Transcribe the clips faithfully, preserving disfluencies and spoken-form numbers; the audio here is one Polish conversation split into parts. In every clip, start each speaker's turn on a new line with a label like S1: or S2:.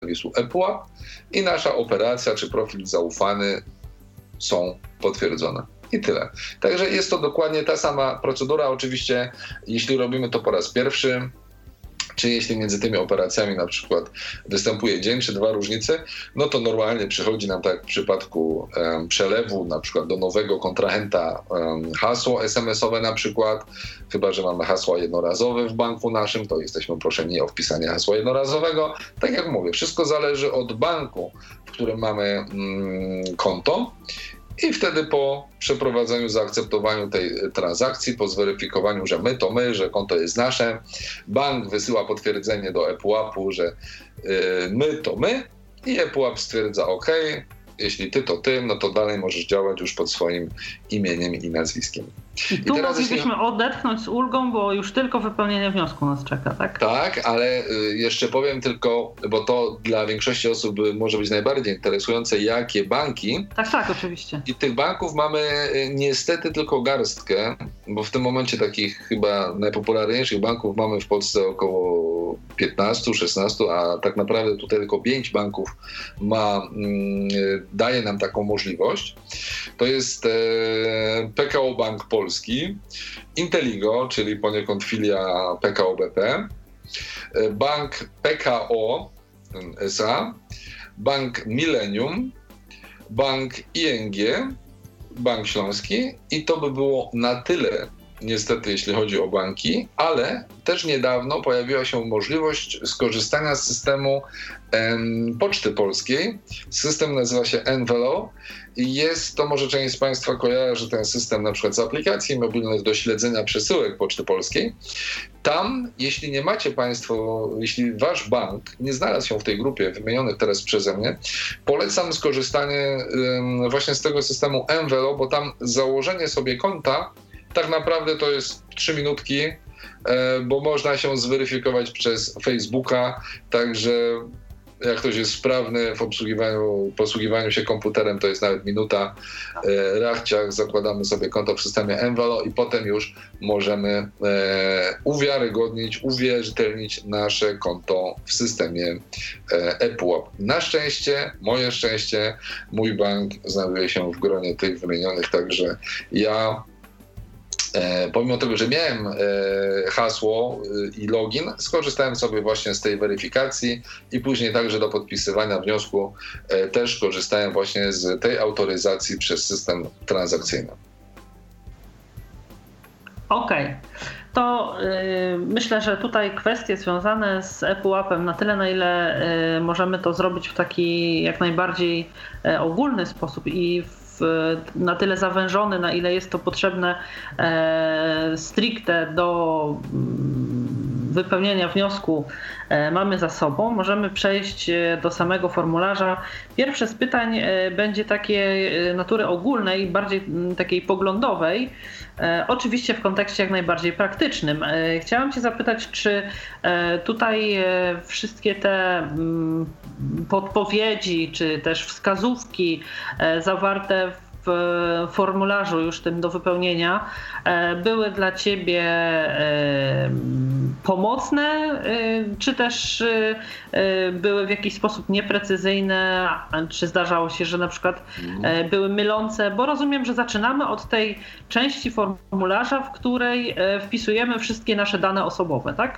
S1: serwisu ePUAP i nasza operacja czy profil zaufany są potwierdzone. I tyle. Także jest to dokładnie ta sama procedura. Oczywiście, jeśli robimy to po raz pierwszy, czy jeśli między tymi operacjami na przykład występuje dzień czy dwa różnice, no to normalnie przychodzi nam, tak jak w przypadku um, przelewu na przykład do nowego kontrahenta um, hasło es em esowe na przykład, chyba że mamy hasła jednorazowe w banku naszym, to jesteśmy proszeni o wpisanie hasła jednorazowego. Tak jak mówię, wszystko zależy od banku, w którym mamy mm, konto. I wtedy po przeprowadzeniu, zaakceptowaniu tej transakcji, po zweryfikowaniu, że my to my, że konto jest nasze, bank wysyła potwierdzenie do ePUAP-u, że yy, my to my i ePUAP stwierdza OK, jeśli ty to ty, no to dalej możesz działać już pod swoim imieniem i nazwiskiem.
S2: I tu I teraz moglibyśmy jeśli... odetchnąć z ulgą, bo już tylko wypełnienie wniosku nas czeka, tak?
S1: Tak, ale jeszcze powiem tylko, bo to dla większości osób może być najbardziej interesujące, jakie banki.
S2: Tak, tak, oczywiście.
S1: I tych banków mamy niestety tylko garstkę, bo w tym momencie takich chyba najpopularniejszych banków mamy w Polsce około piętnaście szesnaście, a tak naprawdę tutaj tylko pięć banków ma, daje nam taką możliwość. To jest P K O Bank Polski, Inteligo, czyli poniekąd filia P K O B P, Bank P K O S A, Bank Millennium, Bank I N G, Bank Śląski i to by było na tyle, niestety, jeśli chodzi o banki, ale też niedawno pojawiła się możliwość skorzystania z systemu em, Poczty Polskiej. System nazywa się Envelope i jest to, może część z Państwa kojarzy ten system na przykład z aplikacji mobilnych do śledzenia przesyłek Poczty Polskiej. Tam, jeśli nie macie Państwo, jeśli Wasz bank nie znalazł się w tej grupie wymienionych teraz przeze mnie, polecam skorzystanie um, właśnie z tego systemu Envelope, bo tam założenie sobie konta tak naprawdę to jest trzy minutki, bo można się zweryfikować przez Facebooka, także jak ktoś jest sprawny w obsługiwaniu, posługiwaniu się komputerem, to jest nawet minuta. Rachciach, zakładamy sobie konto w systemie Envelope i potem już możemy uwiarygodnić, uwierzytelnić nasze konto w systemie ePUAP. Na szczęście, moje szczęście, mój bank znajduje się w gronie tych wymienionych, także ja E, pomimo tego, że miałem e, hasło e, i login, skorzystałem sobie właśnie z tej weryfikacji i później także do podpisywania wniosku e, też korzystałem właśnie z tej autoryzacji przez system transakcyjny.
S2: Okej. Okay. To yy, myślę, że tutaj kwestie związane z ePUAP-em na tyle, na ile yy, możemy to zrobić w taki jak najbardziej yy, ogólny sposób i w na tyle zawężony, na ile jest to potrzebne e, stricte do wypełnienia wniosku e, mamy za sobą. Możemy przejść do samego formularza. Pierwsze z pytań e, będzie takie natury ogólnej, bardziej m, takiej poglądowej, e, oczywiście w kontekście jak najbardziej praktycznym. E, chciałam Cię zapytać, czy e, tutaj e, wszystkie te m, podpowiedzi, czy też wskazówki e, zawarte w formularzu już tym do wypełnienia były dla Ciebie pomocne, czy też były w jakiś sposób nieprecyzyjne, czy zdarzało się, że na przykład były mylące, bo rozumiem, że zaczynamy od tej części formularza, w której wpisujemy wszystkie nasze dane osobowe, tak?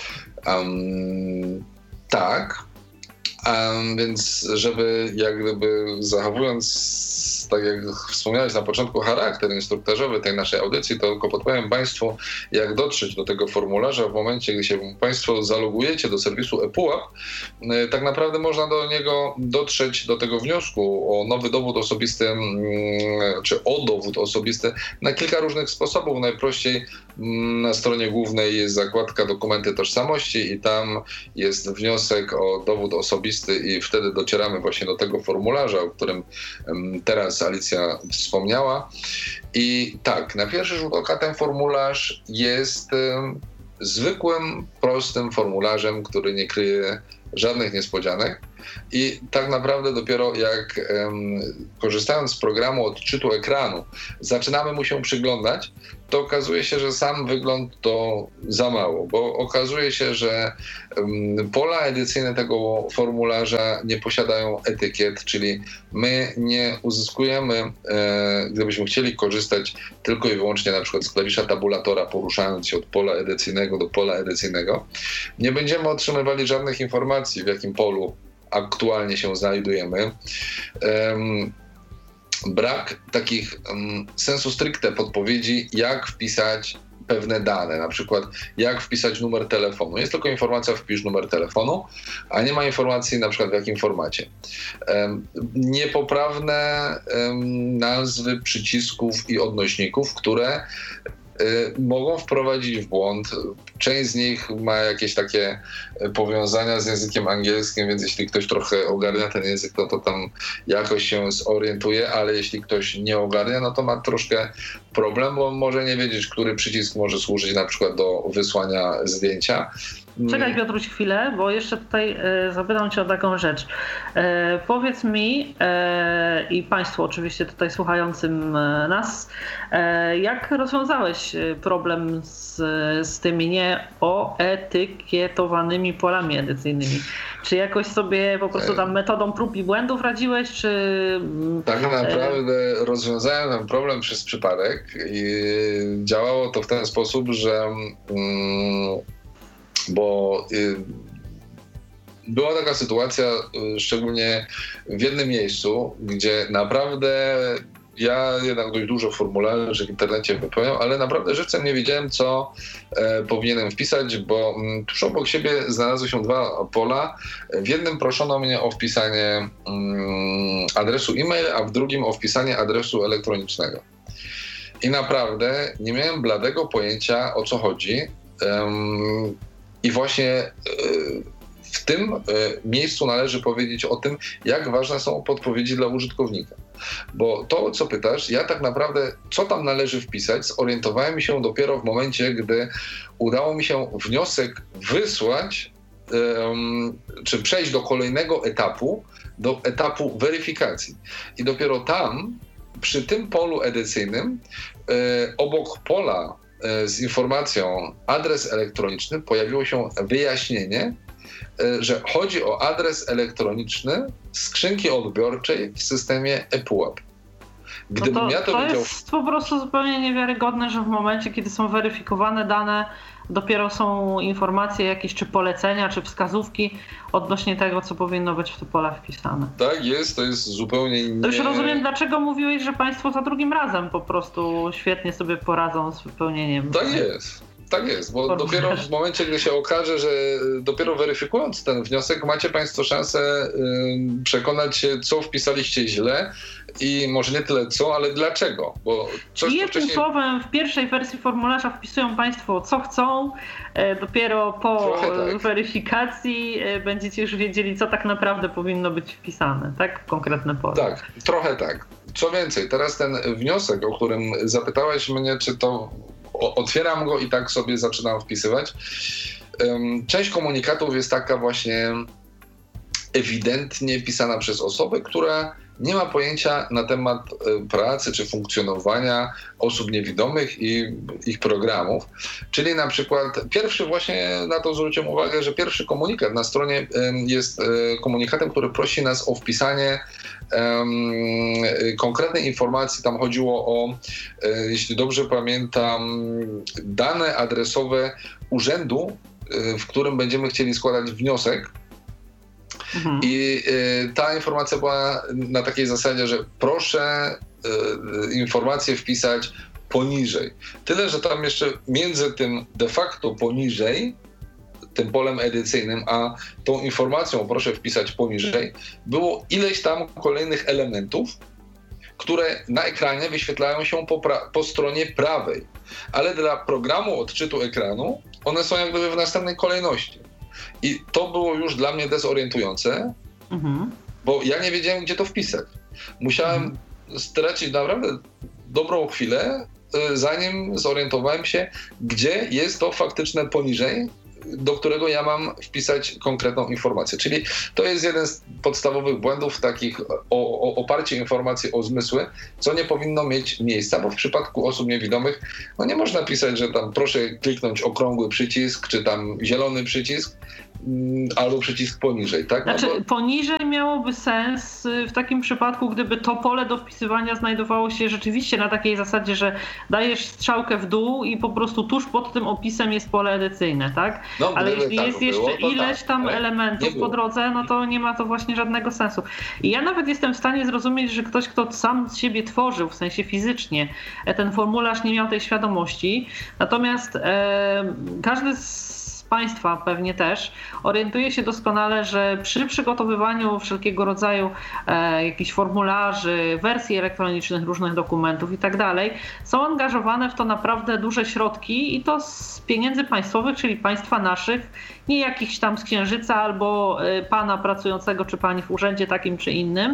S1: Um, tak. Um, więc żeby jak gdyby zachowując, tak jak wspomniałeś na początku, charakter instruktażowy tej naszej audycji, to tylko podpowiem Państwu, jak dotrzeć do tego formularza w momencie, gdy się Państwo zalogujecie do serwisu ePUAP. Tak naprawdę można do niego dotrzeć, do tego wniosku o nowy dowód osobisty, czy o dowód osobisty na kilka różnych sposobów. Najprościej na stronie głównej jest zakładka dokumenty tożsamości i tam jest wniosek o dowód osobisty i wtedy docieramy właśnie do tego formularza, o którym teraz Alicja wspomniała. I tak, na pierwszy rzut oka ten formularz jest zwykłym, prostym formularzem, który nie kryje żadnych niespodzianek. i tak naprawdę dopiero jak um, korzystając z programu odczytu ekranu zaczynamy mu się przyglądać, to okazuje się, że sam wygląd to za mało, bo okazuje się, że um, pola edycyjne tego formularza nie posiadają etykiet, czyli my nie uzyskujemy, e, gdybyśmy chcieli korzystać tylko i wyłącznie na przykład z klawisza tabulatora, poruszając się od pola edycyjnego do pola edycyjnego, nie będziemy otrzymywali żadnych informacji, w jakim polu aktualnie się znajdujemy. Um, brak takich um, sensu stricte podpowiedzi, jak wpisać pewne dane, na przykład jak wpisać numer telefonu. Jest tylko informacja, wpisz numer telefonu, a nie ma informacji na przykład w jakim formacie. Um, niepoprawne um, nazwy przycisków i odnośników, które mogą wprowadzić w błąd. Część z nich ma jakieś takie powiązania z językiem angielskim, więc jeśli ktoś trochę ogarnia ten język, no to tam jakoś się zorientuje, ale jeśli ktoś nie ogarnia, no to ma troszkę problem, bo może nie wiedzieć, który przycisk może służyć na przykład do wysłania zdjęcia.
S2: Czekaj, Piotruś, chwilę, bo jeszcze tutaj e, zapytam cię o taką rzecz. E, powiedz mi e, i Państwu oczywiście tutaj słuchającym nas, e, jak rozwiązałeś problem z, z tymi nieoetykietowanymi polami edycyjnymi? Czy jakoś sobie po prostu tam metodą prób i błędów radziłeś, czy...
S1: Tak naprawdę rozwiązałem ten problem przez przypadek i działało to w ten sposób, że... Mm, bo y, była taka sytuacja, y, szczególnie w jednym miejscu, gdzie naprawdę ja jednak dość dużo formularzy w internecie wypełniam, ale naprawdę żywcem nie wiedziałem, co e, powinienem wpisać, bo m, tuż obok siebie znalazły się dwa pola. W jednym proszono mnie o wpisanie mm, adresu e-mail, a w drugim o wpisanie adresu elektronicznego. I naprawdę nie miałem bladego pojęcia, o co chodzi. Um, I właśnie w tym miejscu należy powiedzieć o tym, jak ważne są podpowiedzi dla użytkownika. Bo to, o co pytasz, ja tak naprawdę, co tam należy wpisać, zorientowałem się dopiero w momencie, gdy udało mi się wniosek wysłać, um, czy przejść do kolejnego etapu, do etapu weryfikacji. I dopiero tam, przy tym polu edycyjnym, e, obok pola z informacją adres elektroniczny pojawiło się wyjaśnienie, że chodzi o adres elektroniczny skrzynki odbiorczej w systemie ePUAP. Gdybym
S2: no to,
S1: ja to,
S2: to
S1: wiedział...
S2: jest po prostu zupełnie niewiarygodne, że w momencie, kiedy są weryfikowane dane, dopiero są informacje jakieś, czy polecenia, czy wskazówki odnośnie tego, co powinno być w te pola wpisane.
S1: Tak jest, to jest zupełnie nie...
S2: To już rozumiem, dlaczego mówiłeś, że Państwo za drugim razem po prostu świetnie sobie poradzą z wypełnieniem.
S1: Tak jest. Tak jest, bo dopiero w momencie, gdy się okaże, że dopiero weryfikując ten wniosek, macie Państwo szansę y, przekonać się, co wpisaliście źle i może nie tyle co, ale dlaczego. Bo coś
S2: I jednym
S1: wcześniej...
S2: słowem, w pierwszej wersji formularza wpisują Państwo, co chcą, e, dopiero po tak. weryfikacji e, będziecie już wiedzieli, co tak naprawdę powinno być wpisane, tak? W konkretne pole.
S1: Tak, trochę tak. Co więcej, teraz ten wniosek, o którym zapytałeś mnie, czy to otwieram go i tak sobie zaczynam wpisywać. Część komunikatów jest taka właśnie ewidentnie pisana przez osobę, która nie ma pojęcia na temat pracy czy funkcjonowania osób niewidomych i ich programów. Czyli na przykład pierwszy właśnie na to zwróciłem uwagę, że pierwszy komunikat na stronie jest komunikatem, który prosi nas o wpisanie um, konkretnej informacji. Tam chodziło o, jeśli dobrze pamiętam, dane adresowe urzędu, w którym będziemy chcieli składać wniosek. Mhm. I y, ta informacja była na takiej zasadzie, że proszę y, informację wpisać poniżej. Tyle, że tam jeszcze między tym de facto poniżej, tym polem edycyjnym, a tą informacją proszę wpisać poniżej, było ileś tam kolejnych elementów, które na ekranie wyświetlają się po, pra- po stronie prawej. Ale dla programu odczytu ekranu one są jak gdyby w następnej kolejności. I to było już dla mnie dezorientujące, mhm. bo ja nie wiedziałem, gdzie to wpisać. Musiałem mhm. stracić naprawdę dobrą chwilę, zanim zorientowałem się, gdzie jest to faktyczne poniżej, do którego ja mam wpisać konkretną informację. Czyli to jest jeden z podstawowych błędów takich o, o oparcie informacji o zmysły, co nie powinno mieć miejsca, bo w przypadku osób niewidomych no nie można pisać, że tam proszę kliknąć okrągły przycisk, czy tam zielony przycisk, albo przycisk poniżej, tak?
S2: Znaczy
S1: Albo...
S2: poniżej miałoby sens w takim przypadku, gdyby to pole do wpisywania znajdowało się rzeczywiście na takiej zasadzie, że dajesz strzałkę w dół i po prostu tuż pod tym opisem jest pole edycyjne, tak?
S1: No,
S2: ale jeśli
S1: tak
S2: jest
S1: było,
S2: jeszcze ileś
S1: tak,
S2: tam elementów po drodze, no to nie ma to właśnie żadnego sensu. I ja nawet jestem w stanie zrozumieć, że ktoś, kto sam z siebie tworzył, w sensie fizycznie, ten formularz nie miał tej świadomości, natomiast e, każdy z Państwa pewnie też orientuje się doskonale, że przy przygotowywaniu wszelkiego rodzaju e, jakichś formularzy, wersji elektronicznych różnych dokumentów i tak dalej, są angażowane w to naprawdę duże środki i to z pieniędzy państwowych, czyli państwa naszych, nie jakichś tam z księżyca albo e, pana pracującego czy pani w urzędzie takim czy innym.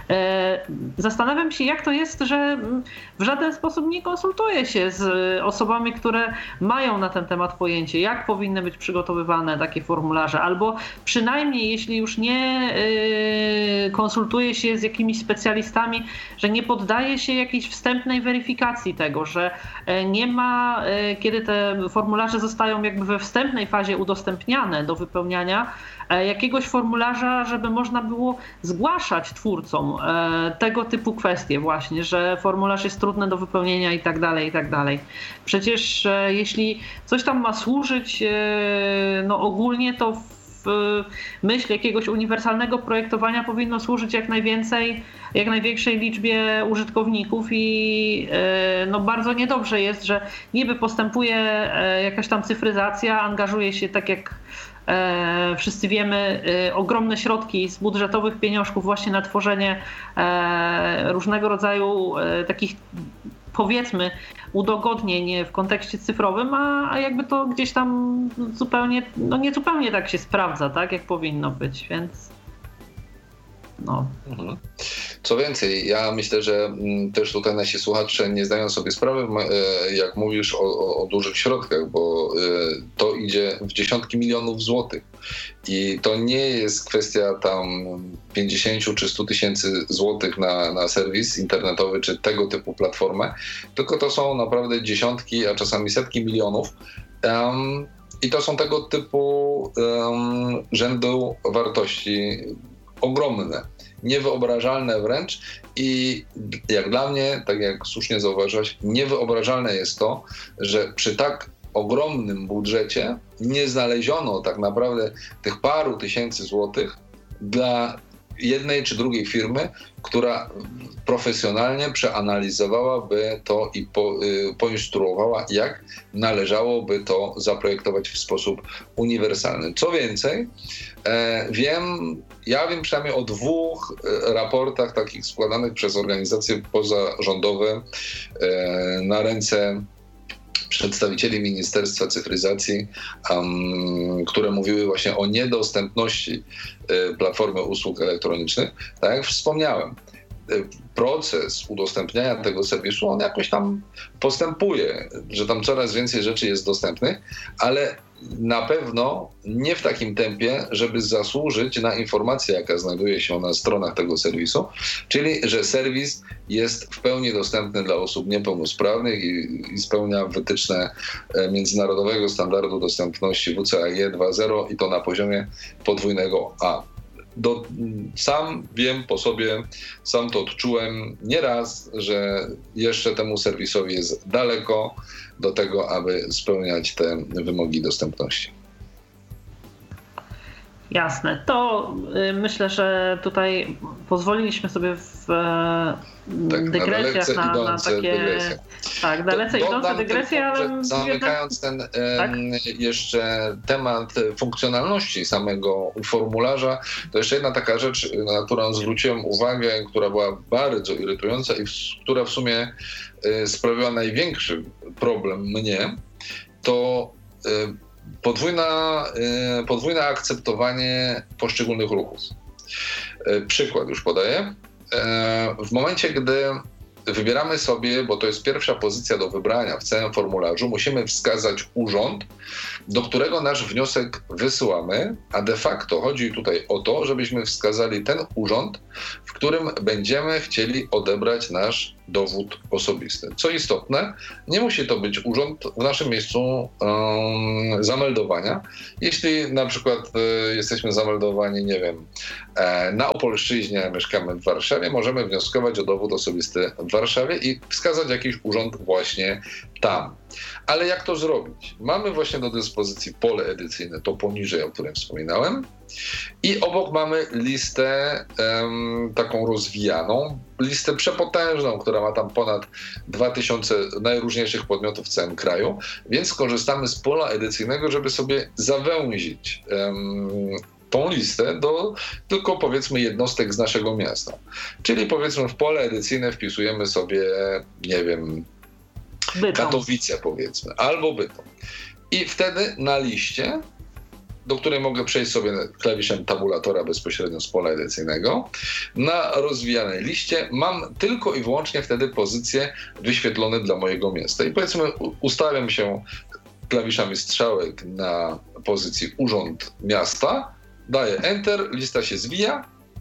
S2: Zastanawiam się, jak to jest, że w żaden sposób nie konsultuje się z osobami, które mają na ten temat pojęcie, jak powinny być przygotowywane takie formularze, albo przynajmniej, jeśli już nie konsultuje się z jakimiś specjalistami, że nie poddaje się jakiejś wstępnej weryfikacji tego, że nie ma, kiedy te formularze zostają jakby we wstępnej fazie udostępniane do wypełniania, jakiegoś formularza, żeby można było zgłaszać twórcom tego typu kwestie właśnie, że formularz jest trudny do wypełnienia i tak dalej, i tak dalej. Przecież jeśli coś tam ma służyć no ogólnie, to w myśl jakiegoś uniwersalnego projektowania powinno służyć jak najwięcej, jak największej liczbie użytkowników i no bardzo niedobrze jest, że niby postępuje jakaś tam cyfryzacja, angażuje się tak jak wszyscy wiemy, ogromne środki z budżetowych pieniążków właśnie na tworzenie różnego rodzaju takich, powiedzmy, udogodnień w kontekście cyfrowym, a, a jakby to gdzieś tam zupełnie, no nie zupełnie tak się sprawdza, tak jak powinno być, więc no.
S1: Mhm. Co więcej, ja myślę, że też tutaj nasi słuchacze nie zdają sobie sprawy, jak mówisz o, o, o dużych środkach, bo to idzie w dziesiątki milionów złotych i to nie jest kwestia tam pięćdziesiąt czy sto tysięcy złotych na, na serwis internetowy czy tego typu platformę, tylko to są naprawdę dziesiątki, a czasami setki milionów. Um, I to są tego typu um, rzędu wartości ogromne, niewyobrażalne wręcz i jak dla mnie, tak jak słusznie zauważyłaś, niewyobrażalne jest to, że przy tak ogromnym budżecie nie znaleziono tak naprawdę tych paru tysięcy złotych dla jednej czy drugiej firmy, która profesjonalnie przeanalizowałaby to i po, y, poinstruowała, jak należałoby to zaprojektować w sposób uniwersalny. Co więcej, e, wiem, ja wiem przynajmniej o dwóch e, raportach takich składanych przez organizacje pozarządowe e, na ręce przedstawicieli Ministerstwa Cyfryzacji, um, które mówiły właśnie o niedostępności y, platformy usług elektronicznych. Tak jak wspomniałem, y, proces udostępniania tego serwisu, on jakoś tam postępuje, że tam coraz więcej rzeczy jest dostępnych, ale na pewno nie w takim tempie, żeby zasłużyć na informację, jaka znajduje się na stronach tego serwisu, czyli że serwis jest w pełni dostępny dla osób niepełnosprawnych i, i spełnia wytyczne międzynarodowego standardu dostępności W C A G dwa zero i to na poziomie podwójnego A. Do, sam wiem po sobie, sam to odczułem nieraz, że jeszcze temu serwisowi jest daleko do tego, aby spełniać te wymogi dostępności.
S2: Jasne. To y, myślę, że tutaj pozwoliliśmy sobie w y, tak, dygresjach na, na, na takie... Dygresje. Tak, dalece do, idące dygresje, ale...
S1: Zamykając ten e, tak? jeszcze temat funkcjonalności samego formularza, to jeszcze jedna taka rzecz, na którą zwróciłem uwagę, która była bardzo irytująca i w, która w sumie e, sprawiła największy problem mnie, to e, Podwójna, podwójne akceptowanie poszczególnych ruchów. Przykład już podaję. W momencie, gdy wybieramy sobie, bo to jest pierwsza pozycja do wybrania w całym formularzu, musimy wskazać urząd, do którego nasz wniosek wysyłamy, a de facto chodzi tutaj o to, żebyśmy wskazali ten urząd, w którym będziemy chcieli odebrać nasz dowód osobisty. Co istotne, nie musi to być urząd w naszym miejscu um, zameldowania. Jeśli na przykład y, jesteśmy zameldowani, nie wiem, e, na Opolszczyźnie, mieszkamy w Warszawie, możemy wnioskować o dowód osobisty w Warszawie i wskazać jakiś urząd właśnie tam. Ale jak to zrobić? Mamy właśnie do dyspozycji pole edycyjne, to poniżej, o którym wspominałem, i obok mamy listę um, taką rozwijaną, listę przepotężną, która ma tam ponad dwa tysiące najróżniejszych podmiotów w całym kraju, więc korzystamy z pola edycyjnego, żeby sobie zawęzić um, tą listę do tylko powiedzmy jednostek z naszego miasta. Czyli powiedzmy w pole edycyjne wpisujemy sobie, nie wiem,
S2: Bytom.
S1: Katowice powiedzmy, albo Bytom. I wtedy na liście, do której mogę przejść sobie klawiszem tabulatora bezpośrednio z pola edycyjnego, na rozwijanej liście mam tylko i wyłącznie wtedy pozycje wyświetlone dla mojego miasta. I powiedzmy ustawiam się klawiszami strzałek na pozycji Urząd Miasta, daję Enter, lista się zwija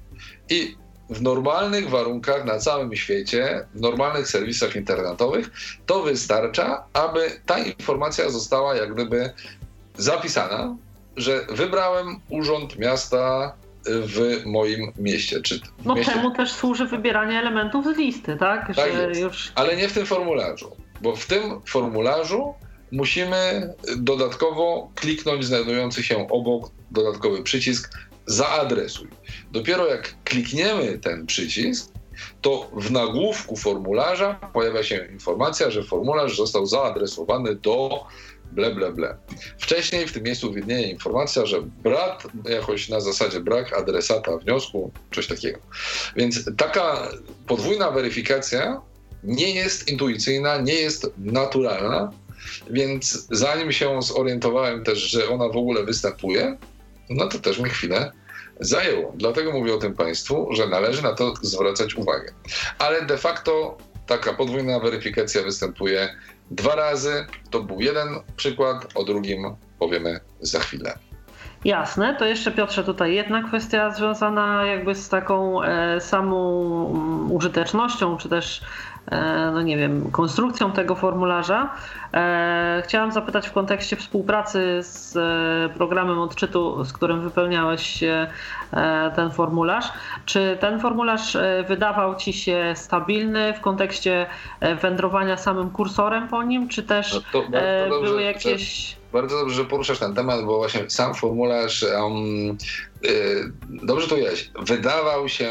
S1: i w normalnych warunkach na całym świecie, w normalnych serwisach internetowych, to wystarcza, aby ta informacja została jak gdyby zapisana, że wybrałem urząd miasta w moim mieście. Czy
S2: no
S1: mieście...
S2: temu też służy wybieranie elementów z listy, tak?
S1: Tak
S2: że
S1: jest,
S2: już...
S1: ale nie w tym formularzu, bo w tym formularzu musimy dodatkowo kliknąć znajdujący się obok dodatkowy przycisk zaadresuj. Dopiero jak klikniemy ten przycisk, to w nagłówku formularza pojawia się informacja, że formularz został zaadresowany do ble, ble, ble. Wcześniej w tym miejscu widnieje informacja, że brak, jakoś na zasadzie brak adresata wniosku, coś takiego. Więc taka podwójna weryfikacja nie jest intuicyjna, nie jest naturalna, więc zanim się zorientowałem też, że ona w ogóle występuje, no to też mi chwilę zajęło. Dlatego mówię o tym Państwu, że należy na to zwracać uwagę. Ale de facto taka podwójna weryfikacja występuje dwa razy. To był jeden przykład, o drugim powiemy za chwilę.
S2: Jasne, to jeszcze Piotrze tutaj jedna kwestia związana jakby z taką e, samą m, użytecznością, czy też e, no nie wiem, konstrukcją tego formularza. E, chciałam zapytać w kontekście współpracy z e, programem odczytu, z którym wypełniałeś e, ten formularz. Czy ten formularz e, wydawał Ci się stabilny w kontekście e, wędrowania samym kursorem po nim, czy też no to, to e, dobrze, były jakieś...
S1: Że... Bardzo dobrze, że poruszasz ten temat, bo właśnie sam formularz, um, y, dobrze to powiedziałeś, wydawał się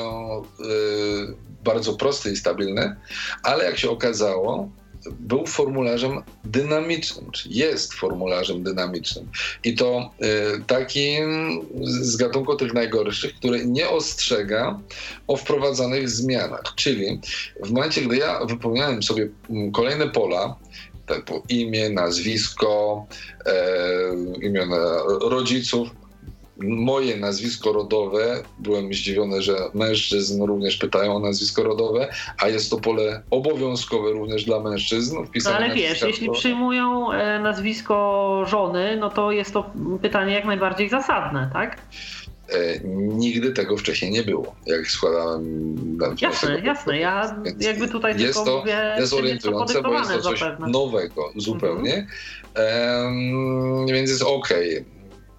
S1: y, bardzo prosty i stabilny, ale jak się okazało, był formularzem dynamicznym, czy jest formularzem dynamicznym. I to y, takim z gatunku tych najgorszych, który nie ostrzega o wprowadzanych zmianach. Czyli w momencie, gdy ja wypełniałem sobie kolejne pola, typu imię, nazwisko, e, imiona rodziców, moje nazwisko rodowe. Byłem zdziwiony, że mężczyzn również pytają o nazwisko rodowe, a jest to pole obowiązkowe również dla mężczyzn.
S2: No ale wiesz, jeśli przyjmują nazwisko żony, no to jest to pytanie jak najbardziej zasadne, tak?
S1: E, nigdy tego wcześniej nie było, jak składałem...
S2: Jasne, jasne. Ja jakby tutaj
S1: jest
S2: tylko
S1: to
S2: mówię,
S1: dezorientujące, bo jest to coś
S2: zapewne.
S1: nowego zupełnie, mm-hmm. e, więc jest okej. Okay.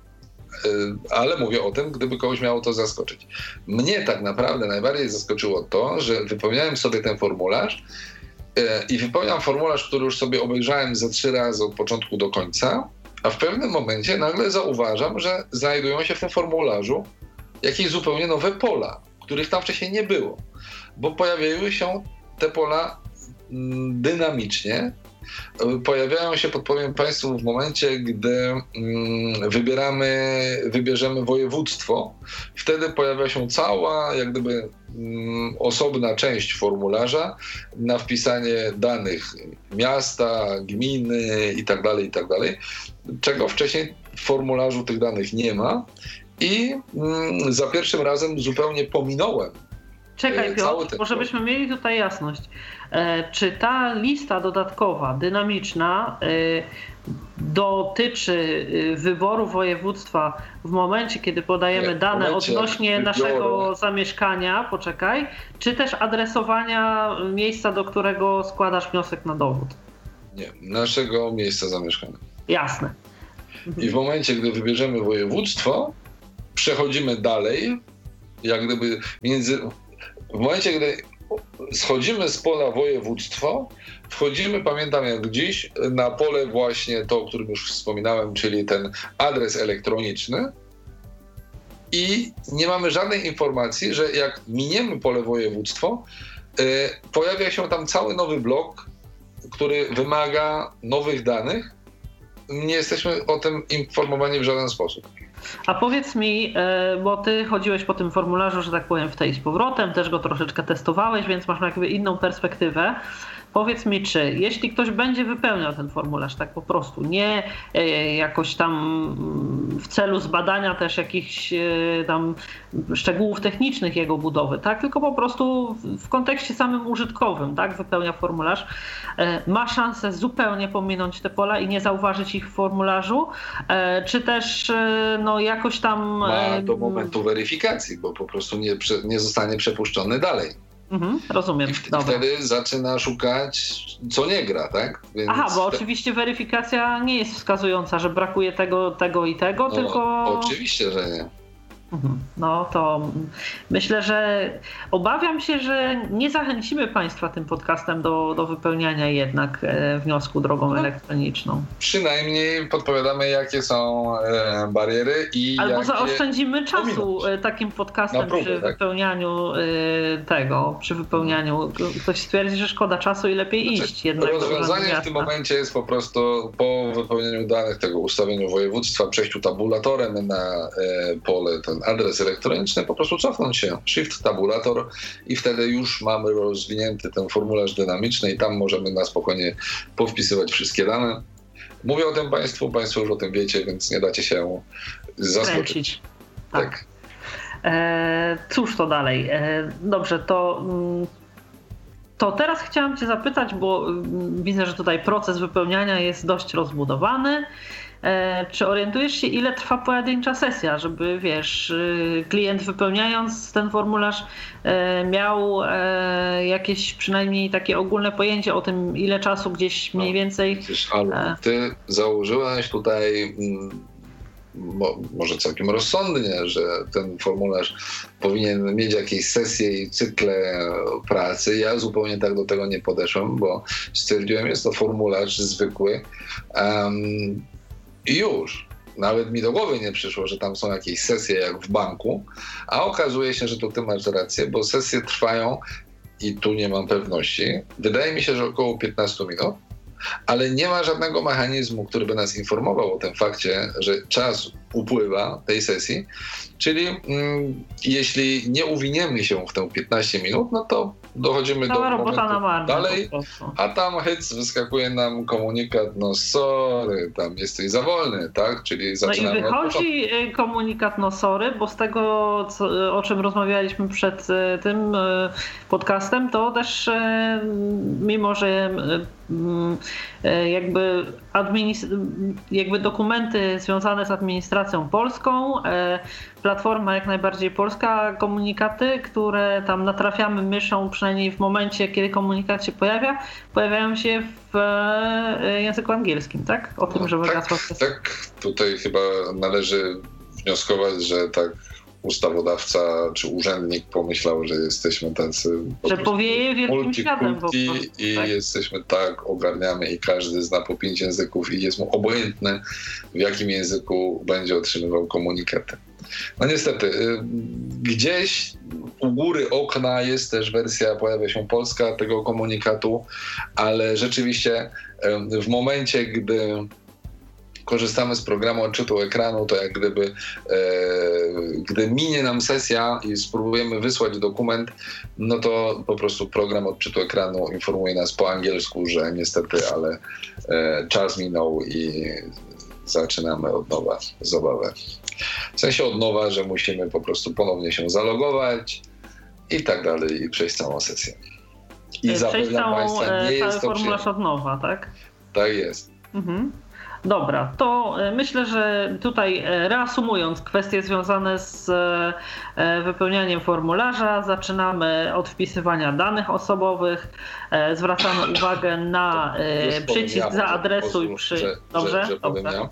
S1: Ale mówię o tym, gdyby kogoś miało to zaskoczyć. Mnie tak naprawdę najbardziej zaskoczyło to, że wypełniałem sobie ten formularz e, i wypełniam formularz, który już sobie obejrzałem ze trzy razy od początku do końca, a w pewnym momencie nagle zauważam, że znajdują się w tym formularzu jakieś zupełnie nowe pola, których tam wcześniej nie było, bo pojawiały się te pola mm, dynamicznie. Pojawiają się, podpowiem Państwu, w momencie, gdy mm, wybieramy, wybierzemy województwo. Wtedy pojawia się cała, jak gdyby mm, osobna część formularza na wpisanie danych miasta, gminy itd., itd., czego wcześniej w formularzu tych danych nie ma. I mm, za pierwszym razem zupełnie pominąłem
S2: Czekaj, Piotr, bo żebyśmy mieli tutaj jasność. Czy ta lista dodatkowa, dynamiczna, dotyczy wyboru województwa w momencie, kiedy podajemy Nie, dane odnośnie naszego zamieszkania, poczekaj, czy też adresowania miejsca, do którego składasz wniosek na dowód?
S1: Nie, naszego miejsca zamieszkania.
S2: Jasne.
S1: I w momencie, gdy wybierzemy województwo, przechodzimy dalej, jak gdyby między... W momencie, gdy schodzimy z pola województwo, wchodzimy, pamiętam jak dziś, na pole właśnie to, o którym już wspominałem, czyli ten adres elektroniczny i nie mamy żadnej informacji, że jak miniemy pole województwo, yy, pojawia się tam cały nowy blok, który wymaga nowych danych. Nie jesteśmy o tym informowani w żaden sposób.
S2: A powiedz mi, bo ty chodziłeś po tym formularzu, że tak powiem, w tej z powrotem, też go troszeczkę testowałeś, więc masz jakby inną perspektywę. Powiedz mi, czy jeśli ktoś będzie wypełniał ten formularz tak po prostu, nie jakoś tam w celu zbadania też jakichś tam szczegółów technicznych jego budowy, tak, tylko po prostu w kontekście samym użytkowym, tak, wypełnia formularz, ma szansę zupełnie pominąć te pola i nie zauważyć ich w formularzu, czy też no jakoś tam...
S1: Ma do momentu weryfikacji, bo po prostu nie, nie zostanie przepuszczony dalej.
S2: Mhm, rozumiem.
S1: I w, wtedy zaczyna szukać, co nie gra, tak?
S2: Więc Aha, bo te... oczywiście weryfikacja nie jest wskazująca, że brakuje tego, tego i tego,
S1: no,
S2: tylko...
S1: Oczywiście, że nie.
S2: No to myślę, że obawiam się, że nie zachęcimy Państwa tym podcastem do, do wypełniania jednak wniosku drogą no, elektroniczną.
S1: Przynajmniej podpowiadamy, jakie są e, bariery i
S2: Albo
S1: jakie
S2: zaoszczędzimy czasu
S1: ominąć. Takim
S2: podcastem próbę, przy tak. wypełnianiu e, tego, przy wypełnianiu. Ktoś stwierdzi, że szkoda czasu i lepiej znaczy, iść. Jednak
S1: rozwiązanie w tym momencie jest po prostu po wypełnieniu danych, tego ustawieniu województwa, przejściu tabulatorem na e, pole ten adres elektroniczny, po prostu cofnąć się, shift tabulator i wtedy już mamy rozwinięty ten formularz dynamiczny i tam możemy na spokojnie powpisywać wszystkie dane. Mówię o tym Państwu, Państwo już o tym wiecie, więc nie dacie się zaskoczyć.
S2: Tak. tak. E, cóż to dalej? E, dobrze, to, to teraz chciałam Cię zapytać, bo widzę, że tutaj proces wypełniania jest dość rozbudowany. Czy orientujesz się, ile trwa pojedyncza sesja, żeby wiesz, klient wypełniając ten formularz miał jakieś przynajmniej takie ogólne pojęcie o tym, ile czasu gdzieś mniej więcej...
S1: No, ale ty założyłaś tutaj mo, może całkiem rozsądnie, że ten formularz powinien mieć jakieś sesje i cykle pracy. Ja zupełnie tak do tego nie podeszłem, bo stwierdziłem, jest to formularz zwykły. Um, I już. Nawet mi do głowy nie przyszło, że tam są jakieś sesje jak w banku, a okazuje się, że to ty masz rację, bo sesje trwają i tu nie mam pewności. Wydaje mi się, że około piętnaście minut, ale nie ma żadnego mechanizmu, który by nas informował o tym fakcie, że czas upływa tej sesji. Czyli mm, jeśli nie uwiniemy się w te piętnaście minut, no to dochodzimy
S2: Cała
S1: do
S2: robota
S1: momentu
S2: na
S1: dalej, a tam hyc, wyskakuje nam komunikat, no sorry, tam jesteś za wolny, tak? Czyli zaczynamy.
S2: No i wychodzi komunikat, no sorry, bo z tego, co, o czym rozmawialiśmy przed tym podcastem, to też mimo, że jakby, administ- jakby dokumenty związane z administracją polską, platforma jak najbardziej polska, komunikaty, które tam natrafiamy myszą, przynajmniej w momencie, kiedy komunikat się pojawia, pojawiają się w języku angielskim, tak? O tym,
S1: no,
S2: że
S1: tak, tak, tutaj chyba należy wnioskować, że tak ustawodawca czy urzędnik pomyślał, że jesteśmy tacy
S2: że powieje wielkim światem
S1: i tak? Jesteśmy tak, ogarniamy i każdy zna po pięć języków i jest mu obojętne, w jakim języku będzie otrzymywał komunikaty. No niestety, gdzieś u góry okna jest też wersja, pojawia się polska tego komunikatu, ale rzeczywiście w momencie, gdy korzystamy z programu odczytu ekranu, to jak gdyby e, gdy minie nam sesja i spróbujemy wysłać dokument, no to po prostu program odczytu ekranu informuje nas po angielsku, że niestety, ale e, czas minął i zaczynamy od nowa zabawę. W sensie od nowa, że musimy po prostu ponownie się zalogować, i tak dalej, i przejść całą sesję.
S2: I przejść całą, cały formularz od nowa, tak?
S1: Tak jest.
S2: Mhm. Dobra, to myślę, że tutaj reasumując kwestie związane z wypełnianiem formularza, zaczynamy od wpisywania danych osobowych, zwracamy uwagę na przycisk zaadresuj przy...
S1: Że,
S2: Dobrze?
S1: że, że powiem ja.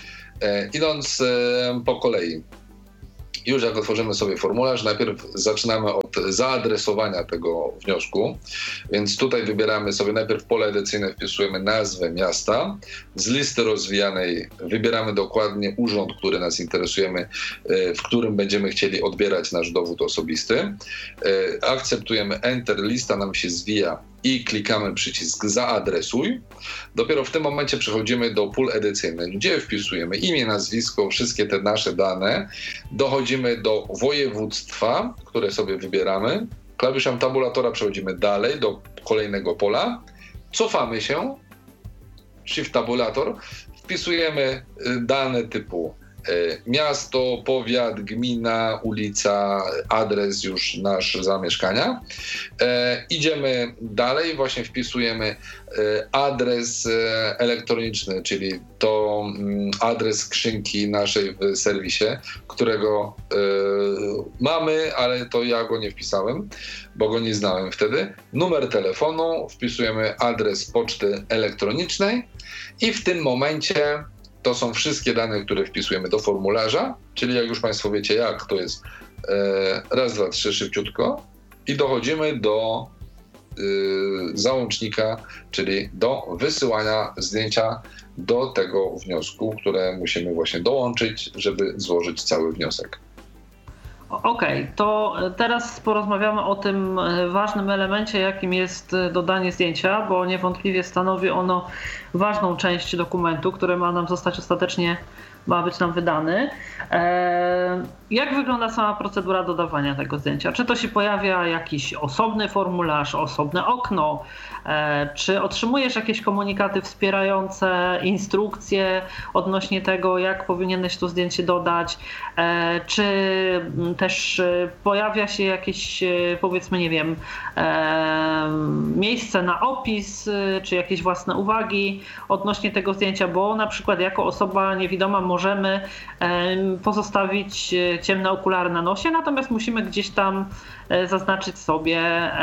S1: Idąc po kolei. Już jak otworzymy sobie formularz, najpierw zaczynamy od zaadresowania tego wniosku, więc tutaj wybieramy sobie najpierw pole edycyjne, wpisujemy nazwę miasta, z listy rozwijanej wybieramy dokładnie urząd, który nas interesujemy, w którym będziemy chcieli odbierać nasz dowód osobisty, akceptujemy Enter, lista nam się zwija i klikamy przycisk zaadresuj. Dopiero w tym momencie przechodzimy do pól edycyjnych, gdzie wpisujemy imię, nazwisko, wszystkie te nasze dane. Dochodzimy do województwa, które sobie wybieramy. Klawiszem tabulatora przechodzimy dalej do kolejnego pola. Cofamy się, Shift tabulator, wpisujemy dane typu miasto, powiat, gmina, ulica, adres już nasz zamieszkania. E, idziemy dalej, właśnie wpisujemy e, adres e, elektroniczny, czyli to m, adres skrzynki naszej w serwisie, którego e, mamy, ale to ja go nie wpisałem, bo go nie znałem wtedy. Numer telefonu, wpisujemy adres poczty elektronicznej i w tym momencie to są wszystkie dane, które wpisujemy do formularza, czyli jak już Państwo wiecie jak, to jest e, raz, dwa, trzy, szybciutko i dochodzimy do e, załącznika, czyli do wysyłania zdjęcia do tego wniosku, które musimy właśnie dołączyć, żeby złożyć cały wniosek.
S2: Okej, okay, to teraz porozmawiamy o tym ważnym elemencie, jakim jest dodanie zdjęcia, bo niewątpliwie stanowi ono ważną część dokumentu, który ma nam zostać ostatecznie, ma być nam wydany. Jak wygląda sama procedura dodawania tego zdjęcia? Czy to się pojawia jakiś osobny formularz, osobne okno? Czy otrzymujesz jakieś komunikaty wspierające, instrukcje odnośnie tego, jak powinieneś to zdjęcie dodać? Czy też pojawia się jakieś, powiedzmy, nie wiem, miejsce na opis, czy jakieś własne uwagi odnośnie tego zdjęcia? Bo na przykład jako osoba niewidoma możemy pozostawić ciemne okulary na nosie, natomiast musimy gdzieś tam zaznaczyć sobie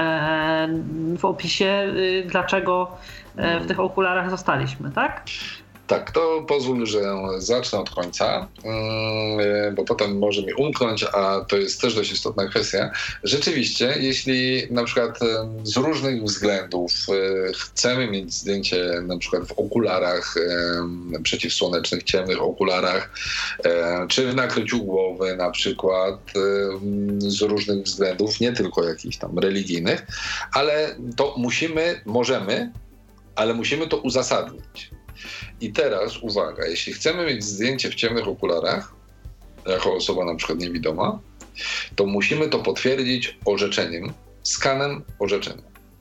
S2: w opisie, dlaczego w tych okularach zostaliśmy, tak?
S1: Tak, to pozwól, że zacznę od końca, bo potem może mi umknąć, a to jest też dość istotna kwestia. Rzeczywiście, jeśli na przykład z różnych względów chcemy mieć zdjęcie na przykład w okularach przeciwsłonecznych, ciemnych okularach, czy w nakryciu głowy na przykład z różnych względów, nie tylko jakichś tam religijnych, ale to musimy, możemy, ale musimy to uzasadnić. I teraz uwaga, jeśli chcemy mieć zdjęcie w ciemnych okularach, jako osoba na przykład niewidoma, to musimy to potwierdzić orzeczeniem, skanem orzeczenia.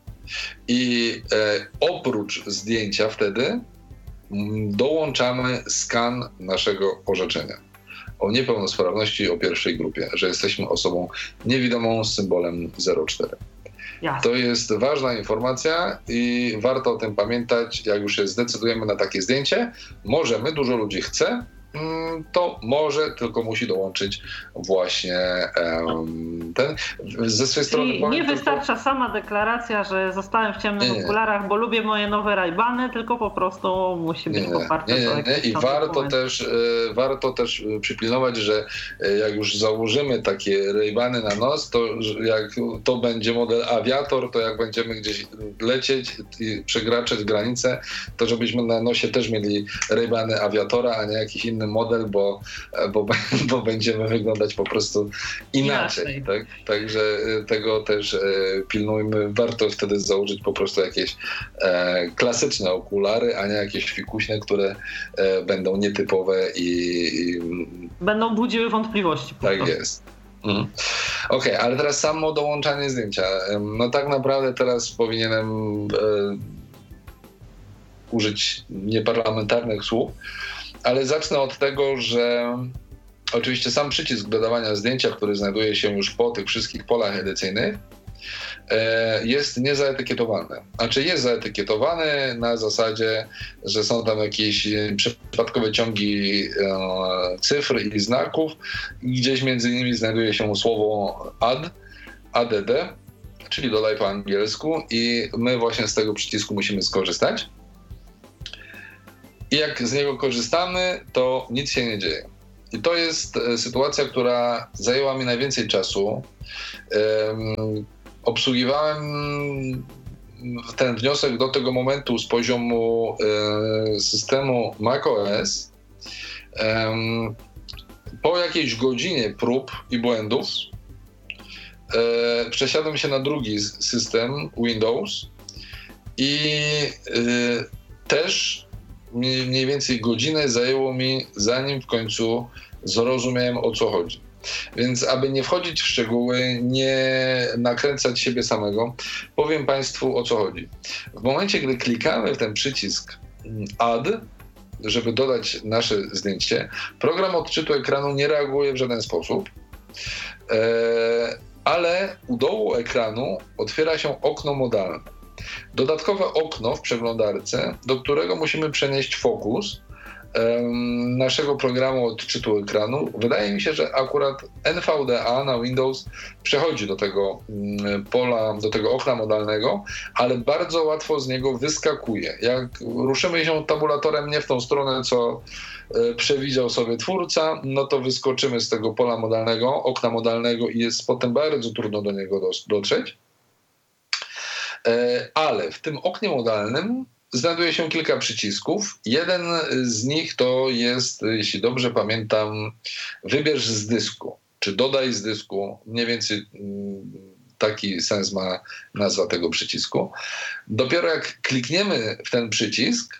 S1: I e, oprócz zdjęcia wtedy m, dołączamy skan naszego orzeczenia o niepełnosprawności o pierwszej grupie, że jesteśmy osobą niewidomą z symbolem zero cztery. To jest ważna informacja i warto o tym pamiętać, jak już się zdecydujemy na takie zdjęcie. Możemy, dużo ludzi chce, to może, tylko musi dołączyć właśnie um, ten. Ze swojej strony
S2: Czyli nie wystarcza tylko sama deklaracja, że zostałem w ciemnych nie, nie. okularach, bo lubię moje nowe Ray-Bany, tylko po prostu musi być poparte.
S1: Nie, nie, nie. I warto też, e, warto też przypilnować, że e, jak już założymy takie Ray-Bany na nos, to jak to będzie model awiator, to jak będziemy gdzieś lecieć i przekraczać granicę, to żebyśmy na nosie też mieli Ray-Bany awiatora, a nie jakiś inny model, bo, bo, bo będziemy wyglądać po prostu inaczej. Tak? Także tego też e, pilnujmy. Warto wtedy założyć po prostu jakieś e, klasyczne okulary, a nie jakieś fikuśne, które e, będą nietypowe i, i...
S2: będą budziły wątpliwości.
S1: Tak prostu. Jest. Mhm. Okej, okay, ale teraz samo dołączanie zdjęcia. No tak naprawdę teraz powinienem e, użyć nieparlamentarnych słów, ale zacznę od tego, że oczywiście sam przycisk dodawania zdjęcia, który znajduje się już po tych wszystkich polach edycyjnych, jest niezaetykietowany. Znaczy jest zaetykietowany na zasadzie, że są tam jakieś przypadkowe ciągi cyfr i znaków i gdzieś między innymi znajduje się słowo add, add, czyli dodaj po angielsku i my właśnie z tego przycisku musimy skorzystać. I jak z niego korzystamy, to nic się nie dzieje. I to jest sytuacja, która zajęła mi najwięcej czasu. Um, obsługiwałem ten wniosek do tego momentu z poziomu e, systemu macOS. Um, po jakiejś godzinie prób i błędów e, przesiadłem się na drugi system Windows i e, też mniej więcej godzinę zajęło mi, zanim w końcu zrozumiałem, o co chodzi. Więc aby nie wchodzić w szczegóły, nie nakręcać siebie samego, powiem Państwu, o co chodzi. W momencie, gdy klikamy w ten przycisk Add, żeby dodać nasze zdjęcie, program odczytu ekranu nie reaguje w żaden sposób, ale u dołu ekranu otwiera się okno modalne. Dodatkowe okno w przeglądarce, do którego musimy przenieść fokus um, naszego programu odczytu ekranu. Wydaje mi się, że akurat N V D A na Windows przechodzi do tego um, pola, do tego okna modalnego, ale bardzo łatwo z niego wyskakuje. Jak ruszymy się tabulatorem nie w tą stronę, co e, przewidział sobie twórca, no to wyskoczymy z tego pola modalnego, okna modalnego i jest potem bardzo trudno do niego dotrzeć. Ale w tym oknie modalnym znajduje się kilka przycisków. Jeden z nich to jest, jeśli dobrze pamiętam, wybierz z dysku, czy dodaj z dysku. Mniej więcej taki sens ma nazwa tego przycisku. Dopiero jak klikniemy w ten przycisk,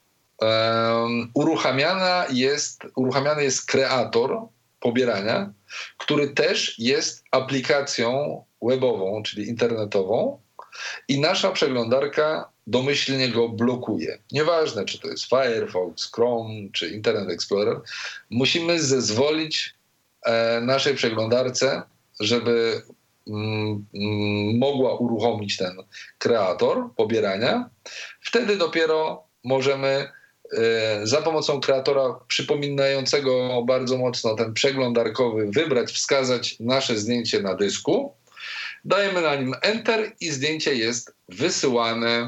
S1: um, uruchamiana jest, uruchamiany jest kreator pobierania, który też jest aplikacją webową, czyli internetową, i nasza przeglądarka domyślnie go blokuje. Nieważne, czy to jest Firefox, Chrome, czy Internet Explorer, musimy zezwolić e, naszej przeglądarce, żeby mm, mm, mogła uruchomić ten kreator pobierania. Wtedy dopiero możemy e, za pomocą kreatora przypominającego bardzo mocno ten przeglądarkowy wybrać, wskazać nasze zdjęcie na dysku. Dajemy na nim Enter i zdjęcie jest wysyłane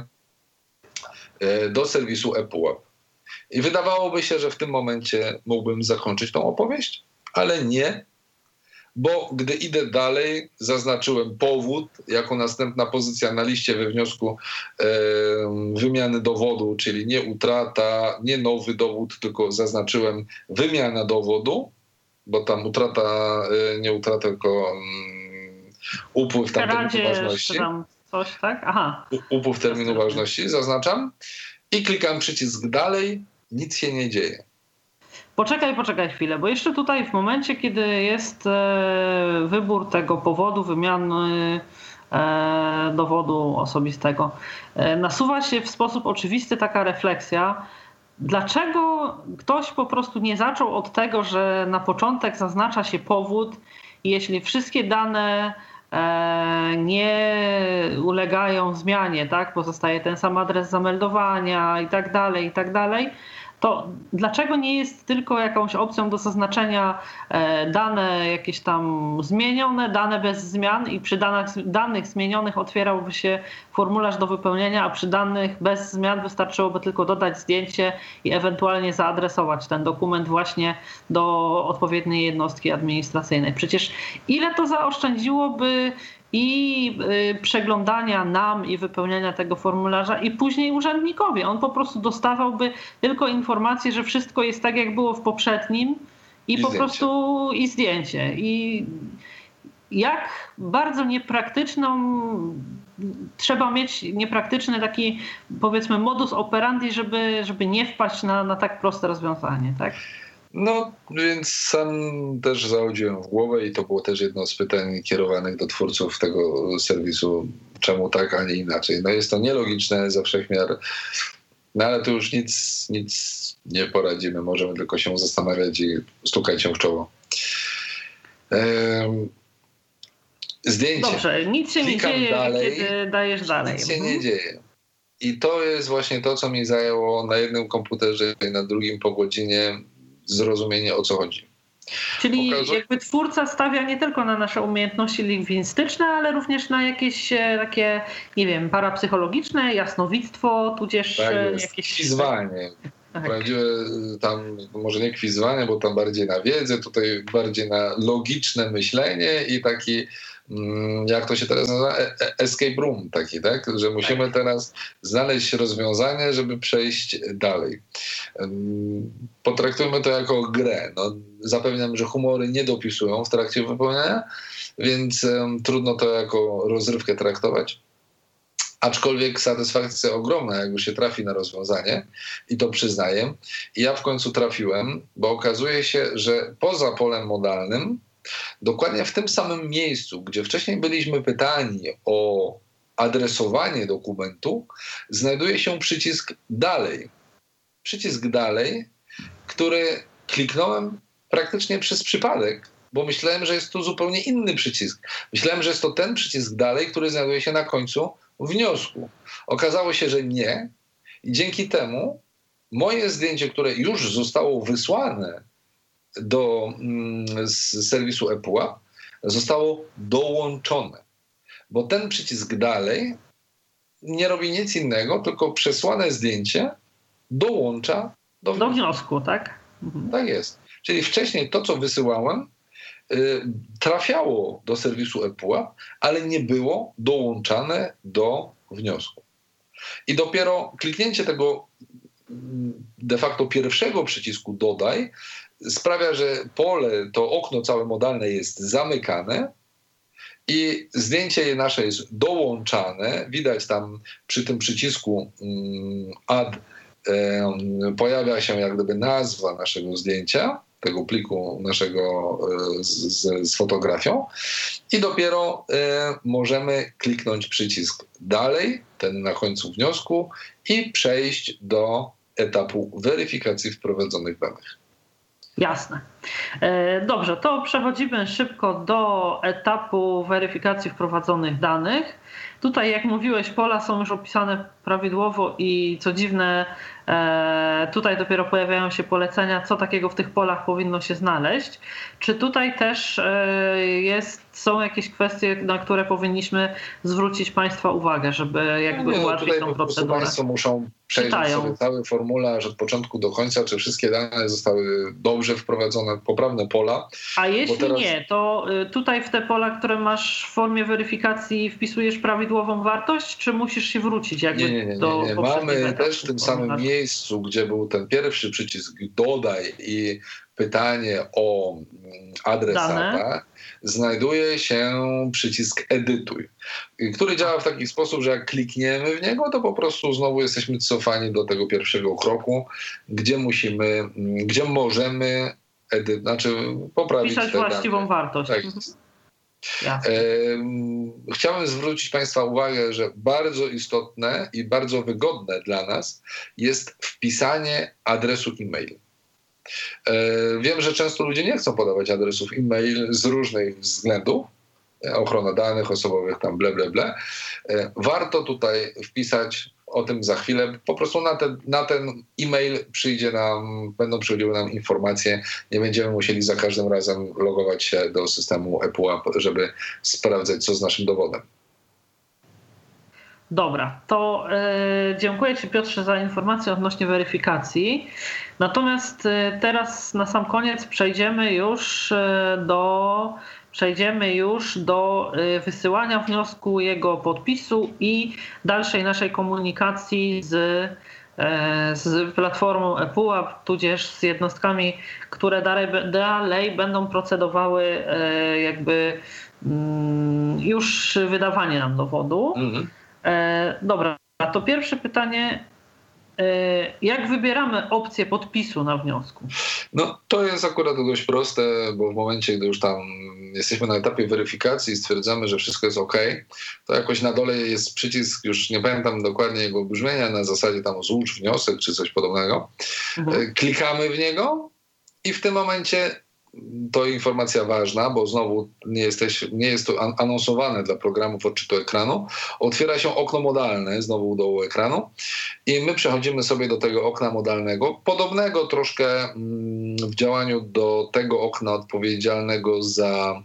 S1: do serwisu Apple Web. I wydawałoby się, że w tym momencie mógłbym zakończyć tą opowieść, ale nie, bo gdy idę dalej, zaznaczyłem powód jako następna pozycja na liście we wniosku e, wymiany dowodu, czyli nie utrata, nie nowy dowód, tylko zaznaczyłem wymiana dowodu, bo tam utrata, e, nie utrata, tylko upływ tam terminu ważności.
S2: Tam coś, tak? Aha.
S1: Upływ terminu ważności, zaznaczam i klikam przycisk dalej, nic się nie dzieje.
S2: Poczekaj, poczekaj chwilę, bo jeszcze tutaj w momencie, kiedy jest wybór tego powodu wymiany dowodu osobistego, nasuwa się w sposób oczywisty taka refleksja, dlaczego ktoś po prostu nie zaczął od tego, że na początek zaznacza się powód i jeśli wszystkie dane nie ulegają zmianie, tak, pozostaje ten sam adres zameldowania i tak dalej, i tak dalej, to dlaczego nie jest tylko jakąś opcją do zaznaczenia dane jakieś tam zmienione, dane bez zmian i przy danych, danych zmienionych otwierałby się formularz do wypełnienia, a przy danych bez zmian wystarczyłoby tylko dodać zdjęcie i ewentualnie zaadresować ten dokument właśnie do odpowiedniej jednostki administracyjnej. Przecież ile to zaoszczędziłoby i przeglądania nam i wypełniania tego formularza i później urzędnikowi. On po prostu dostawałby tylko informację, że wszystko jest tak, jak było w poprzednim i, I po zdjęcie. prostu i zdjęcie. I jak bardzo niepraktyczną trzeba mieć niepraktyczny taki, powiedzmy, modus operandi, żeby, żeby nie wpaść na, na tak proste rozwiązanie, tak?
S1: No, więc sam też zachodziłem w głowę i to było też jedno z pytań kierowanych do twórców tego serwisu, czemu tak, a nie inaczej. No jest to nielogiczne ze wszechmiar, no ale tu już nic, nic nie poradzimy, możemy tylko się zastanawiać i stukać się w czoło. Um, zdjęcie.
S2: Dobrze, nic się nie dzieje, dalej, kiedy dajesz dalej.
S1: Nic się
S2: mhm.
S1: nie dzieje. I to jest właśnie to, co mi zajęło na jednym komputerze i na drugim po godzinie zrozumienie, o co chodzi.
S2: Czyli Pokazuje... jakby twórca stawia nie tylko na nasze umiejętności lingwistyczne, ale również na jakieś takie, nie wiem, parapsychologiczne, jasnowictwo, tudzież
S1: tak jest.
S2: jakieś...
S1: Kwizwanie. Tak. Prawdziwe tam, może nie kwizwanie, bo tam bardziej na wiedzę, tutaj bardziej na logiczne myślenie i taki, jak to się teraz nazywa, escape room taki, tak? Że musimy tak. teraz znaleźć rozwiązanie, żeby przejść dalej. Potraktujmy to jako grę. No, zapewniam, że humory nie dopisują w trakcie wypełniania, więc um, trudno to jako rozrywkę traktować. Aczkolwiek satysfakcja ogromna, jak już się trafi na rozwiązanie i to przyznaję. I ja w końcu trafiłem, bo okazuje się, że poza polem modalnym, dokładnie w tym samym miejscu, gdzie wcześniej byliśmy pytani o adresowanie dokumentu, znajduje się przycisk dalej. Przycisk dalej, który kliknąłem praktycznie przez przypadek, bo myślałem, że jest to zupełnie inny przycisk. Myślałem, że jest to ten przycisk dalej, który znajduje się na końcu wniosku. Okazało się, że nie. I dzięki temu moje zdjęcie, które już zostało wysłane do mm, z serwisu ePUAP, zostało dołączone. Bo ten przycisk dalej nie robi nic innego, tylko przesłane zdjęcie dołącza do wniosku.
S2: Do wniosku, tak?
S1: Mhm. Tak jest. Czyli wcześniej to, co wysyłałem, y, trafiało do serwisu ePUAP, ale nie było dołączane do wniosku. I dopiero kliknięcie tego de facto pierwszego przycisku dodaj sprawia, że pole, to okno całe modalne jest zamykane i zdjęcie nasze jest dołączane. Widać tam przy tym przycisku um, add um, pojawia się jak gdyby nazwa naszego zdjęcia, tego pliku naszego z, z, z fotografią i dopiero e, możemy kliknąć przycisk dalej, ten na końcu wniosku i przejść do etapu weryfikacji wprowadzonych danych.
S2: Jasne. Dobrze, to przechodzimy szybko do etapu weryfikacji wprowadzonych danych. Tutaj, jak mówiłeś, pola są już opisane prawidłowo i co dziwne, tutaj dopiero pojawiają się polecenia, co takiego w tych polach powinno się znaleźć. Czy tutaj też jest, są jakieś kwestie, na które powinniśmy zwrócić Państwa uwagę, żeby jakby
S1: no,
S2: ułatwić tą procedurę?
S1: Państwo muszą przejrzeć Czytają. sobie cały formularz od początku do końca, czy wszystkie dane zostały dobrze wprowadzone, poprawne pola.
S2: A jeśli teraz... nie, to tutaj w te pola, które masz w formie weryfikacji, wpisujesz prawidłową wartość, czy musisz się wrócić jakby
S1: nie, nie, nie,
S2: do
S1: nie, nie. Mamy też w tym samym miejscu, gdzie był ten pierwszy przycisk dodaj i pytanie o adresata, Dane. znajduje się przycisk edytuj, który działa w taki sposób, że jak klikniemy w niego, to po prostu znowu jesteśmy cofani do tego pierwszego kroku, gdzie musimy, gdzie możemy edy, znaczy poprawić
S2: Pisać
S1: te
S2: właściwą
S1: dane.
S2: wartość.
S1: Tak. E, chciałem zwrócić Państwa uwagę, że bardzo istotne i bardzo wygodne dla nas jest wpisanie adresu e-mail. E, wiem, że często ludzie nie chcą podawać adresów e-mail z różnych względów, ochrona danych osobowych, tam ble, ble, ble. E, warto tutaj wpisać, o tym za chwilę, po prostu na ten, na ten e-mail przyjdzie nam, będą przychodziły nam informacje, nie będziemy musieli za każdym razem logować się do systemu ePUAP, żeby sprawdzać, co z naszym dowodem.
S2: Dobra, to yy, dziękuję Ci, Piotrze, za informację odnośnie weryfikacji. Natomiast yy, teraz na sam koniec przejdziemy już yy, do przejdziemy już do yy, wysyłania wniosku, jego podpisu i dalszej naszej komunikacji z, yy, z platformą ePUAP, tudzież z jednostkami, które dalej, dalej będą procedowały yy, jakby yy, już wydawanie nam dowodu. Mhm. Dobra, to pierwsze pytanie. Jak wybieramy opcję podpisu na wniosku?
S1: No to jest akurat dość proste, bo w momencie, gdy już tam jesteśmy na etapie weryfikacji i stwierdzamy, że wszystko jest OK, to jakoś na dole jest przycisk, już nie pamiętam dokładnie jego brzmienia, na zasadzie tam złóż wniosek czy coś podobnego. Mhm. Klikamy w niego i w tym momencie to informacja ważna, bo znowu nie, jesteś, nie jest to anonsowane dla programów odczytu ekranu. Otwiera się okno modalne, znowu u dołu ekranu i my przechodzimy sobie do tego okna modalnego, podobnego troszkę w działaniu do tego okna odpowiedzialnego za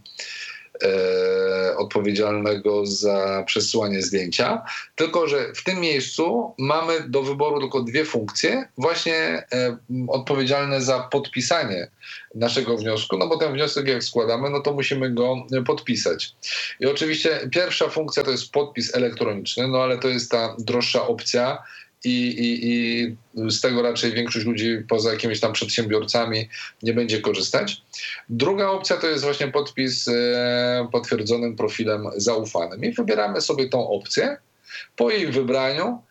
S1: E, odpowiedzialnego za przesyłanie zdjęcia, tylko że w tym miejscu mamy do wyboru tylko dwie funkcje, właśnie e, odpowiedzialne za podpisanie naszego wniosku, no bo ten wniosek jak składamy, no to musimy go podpisać. I oczywiście pierwsza funkcja to jest podpis elektroniczny, no ale to jest ta droższa opcja, I, i, i z tego raczej większość ludzi poza jakimiś tam przedsiębiorcami nie będzie korzystać. Druga opcja to jest właśnie podpis e, potwierdzonym profilem zaufanym. I wybieramy sobie tą opcję. Po jej wybraniu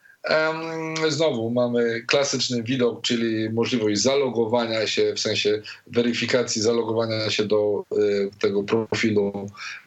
S1: e, znowu mamy klasyczny widok, czyli możliwość zalogowania się, w sensie weryfikacji zalogowania się do e, tego profilu